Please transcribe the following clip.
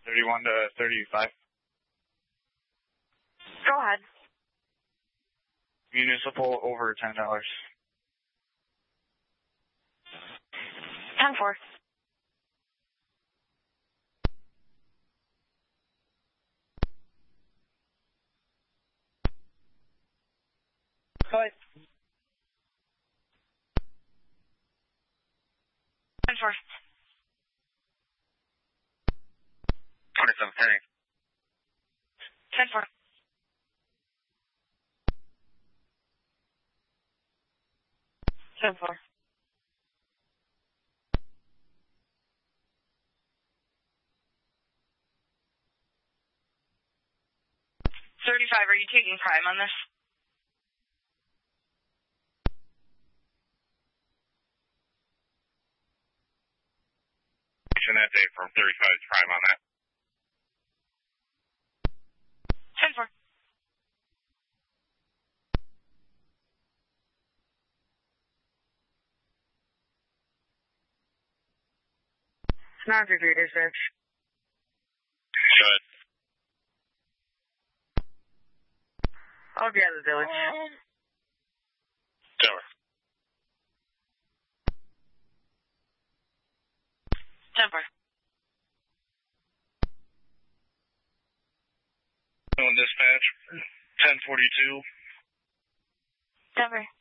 31 to 35. Go ahead. Municipal over $10. 10-4. Go ahead. 10-4. 27 penny. 10-4. 10-4. 35, are you taking prime on this? That day from 35 is prime on that. 10-4. Sonography research. Good. I'll be at the village. Tower. 10-4. Dispatch, 1042. Denver.